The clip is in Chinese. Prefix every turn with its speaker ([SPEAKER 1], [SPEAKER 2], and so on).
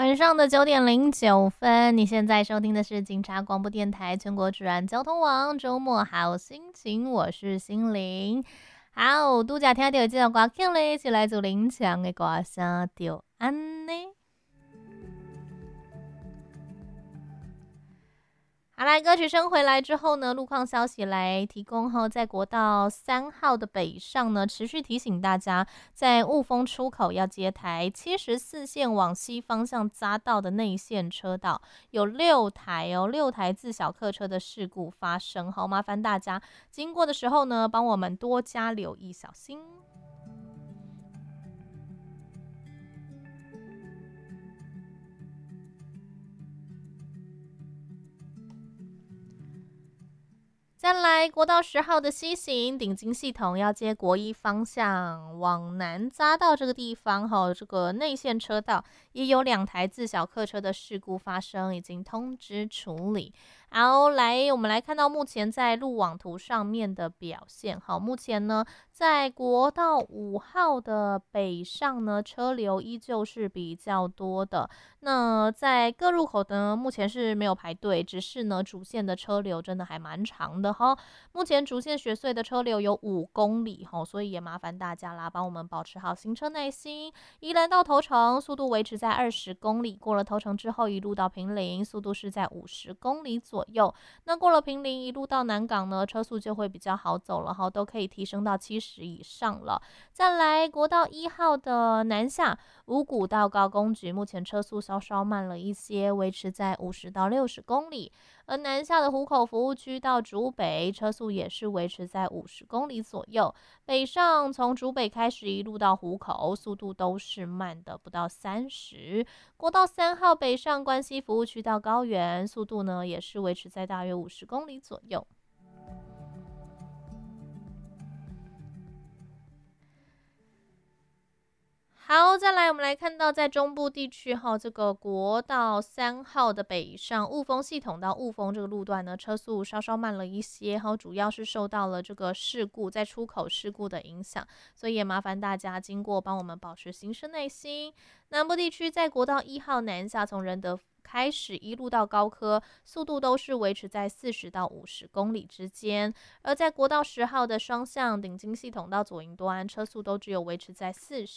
[SPEAKER 1] 晚上的9:09，你现在收听的是警察广播电台全国主然交通网周末好心情，我是心灵。好，拄则听到这首歌曲咧，是来自林强的歌声，就安呢。好啦，歌曲声回来之后呢，路况消息来提供后，在国道3号的北上呢，持续提醒大家，在雾峰出口要接台74线往西方向匝道的内线车道，有6台自小客车的事故发生，好，麻烦大家经过的时候呢，帮我们多加留意，小心。再来，国道10号的西行顶金系统要接国一方向往南匝道这个地方，这个内线车道也有2台自小客车的事故发生，已经通知处理。好，我们来看到目前在路网图上面的表现。好，目前呢，在国道5号的北上呢，车流依旧是比较多的。那在各入口呢，目前是没有排队，只是呢，主线的车流真的还蛮长的哈。目前主线雪隧的车流有5公里哈，所以也麻烦大家啦，帮我们保持好行车耐心。宜兰到头城速度维持在20公里，过了头城之后，一路到坪林，速度是在50公里左右。那过了坪林，一路到南港呢，车速就会比较好走了哈，都可以提升到70以上了。再来，国道1号的南下，五股到高公局，目前车速稍稍慢了一些，维持在50到60公里。而南下的湖口服务区到竹北，车速也是维持在50公里左右。北上从竹北开始一路到湖口，速度都是慢的，不到30。国道3号北上关西服务区到高原，速度呢也是维持在大约50公里左右。好，再来我们来看到在中部地区这个国道3号的北上雾峰系统到雾峰这个路段呢，车速稍稍慢了一些，主要是受到了这个事故在出口事故的影响，所以也麻烦大家经过帮我们保持行车耐心。南部地区在国道1号南下，从仁德开始一路到高科，速度都是维持在40到50公里之间。而在国道10号的双向顶金系统到左营端，车速都只有维持在40